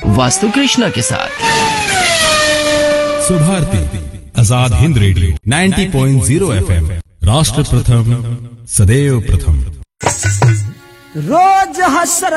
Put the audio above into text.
वास्तु कृष्णा के साथ। Subharti Azad Hind radio 90.0 FM, राष्ट्र प्रथम सदैव प्रथम। रोज हसर